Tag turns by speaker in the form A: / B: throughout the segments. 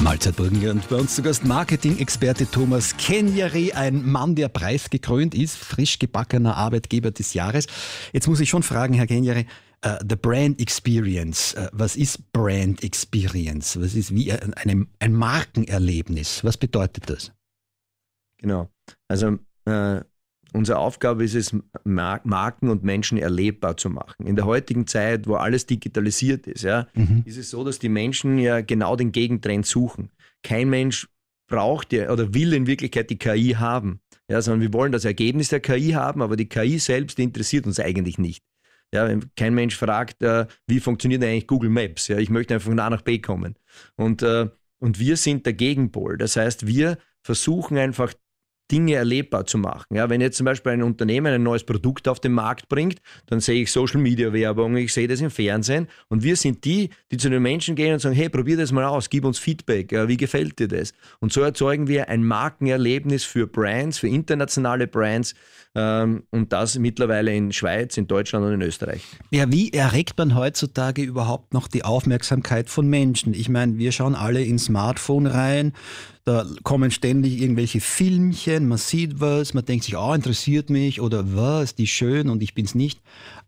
A: Mahlzeit Burgenland. Und bei uns zu Gast Marketing-Experte Thomas Kenjary, ein Mann, der preisgekrönt ist, frisch gebackener Arbeitgeber des Jahres. Jetzt muss ich schon fragen, Herr Kenjary, the Brand Experience. Was ist Brand Experience? Was ist wie ein Markenerlebnis? Was bedeutet das?
B: Genau. Also unsere Aufgabe ist es, Marken und Menschen erlebbar zu machen. In der heutigen Zeit, wo alles digitalisiert ist, ist es so, dass die Menschen ja genau den Gegentrend suchen. Kein Mensch braucht oder will in Wirklichkeit die KI haben, sondern wir wollen das Ergebnis der KI haben, aber die KI selbst interessiert uns eigentlich nicht. Ja, kein Mensch fragt, wie funktioniert eigentlich Google Maps? Ja, ich möchte einfach von A nach B kommen. Und wir sind der Gegenpol. Das heißt, wir versuchen einfach Dinge erlebbar zu machen. Ja, wenn jetzt zum Beispiel ein Unternehmen ein neues Produkt auf den Markt bringt, dann sehe ich Social-Media-Werbung, ich sehe das im Fernsehen und wir sind die zu den Menschen gehen und sagen, hey, probier das mal aus, gib uns Feedback, wie gefällt dir das? Und so erzeugen wir ein Markenerlebnis für Brands, für internationale Brands und das mittlerweile in Schweiz, in Deutschland und in Österreich.
A: Ja, wie erregt man heutzutage überhaupt noch die Aufmerksamkeit von Menschen? Ich meine, wir schauen alle ins Smartphone rein, da kommen ständig irgendwelche Filmchen, man sieht was, man denkt sich, interessiert mich oder was, die ist schön und ich bin's nicht.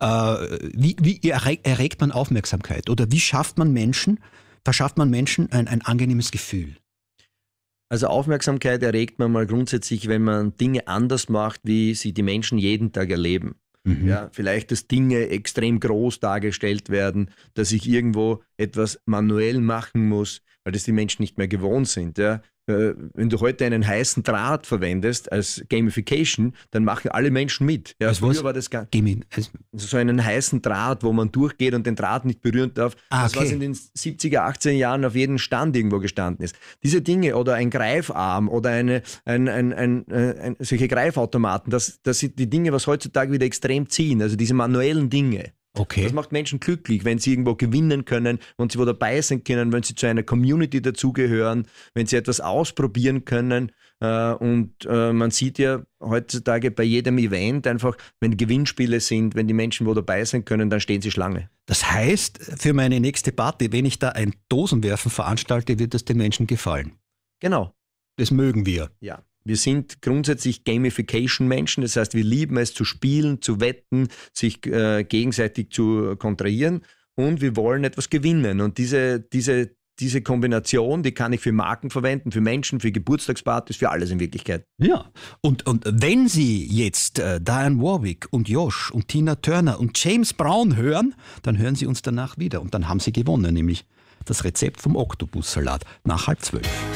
A: Wie erregt man Aufmerksamkeit oder wie verschafft man Menschen ein angenehmes Gefühl?
B: Also Aufmerksamkeit erregt man mal grundsätzlich, wenn man Dinge anders macht, wie sie die Menschen jeden Tag erleben. Mhm. Ja, vielleicht, dass Dinge extrem groß dargestellt werden, dass ich irgendwo etwas manuell machen muss, weil das die Menschen nicht mehr gewohnt sind. Ja. Wenn du heute einen heißen Draht verwendest als Gamification, dann machen alle Menschen mit. Ja, früher war das so einen heißen Draht, wo man durchgeht und den Draht nicht berühren darf. Das, was in den 70er, 80er Jahren auf jedem Stand irgendwo gestanden ist. Diese Dinge oder ein Greifarm oder solche Greifautomaten, das sind die Dinge, was heutzutage wieder extrem ziehen, also diese manuellen Dinge.
A: Okay.
B: Das macht Menschen glücklich, wenn sie irgendwo gewinnen können, wenn sie wo dabei sein können, wenn sie zu einer Community dazugehören, wenn sie etwas ausprobieren können. Man sieht ja heutzutage bei jedem Event einfach, wenn Gewinnspiele sind, wenn die Menschen wo dabei sein können, dann stehen sie Schlange.
A: Das heißt, für meine nächste Party, wenn ich da ein Dosenwerfen veranstalte, wird das den Menschen gefallen.
B: Genau.
A: Das mögen wir.
B: Ja. Wir sind grundsätzlich Gamification-Menschen, das heißt, wir lieben es zu spielen, zu wetten, sich gegenseitig zu kontrahieren und wir wollen etwas gewinnen. Und diese Kombination, die kann ich für Marken verwenden, für Menschen, für Geburtstagspartys, für alles in Wirklichkeit.
A: Ja, und wenn Sie jetzt Dionne Warwick und Josh und Tina Turner und James Brown hören, dann hören Sie uns danach wieder und dann haben Sie gewonnen, nämlich das Rezept vom Oktopussalat nach 11:30.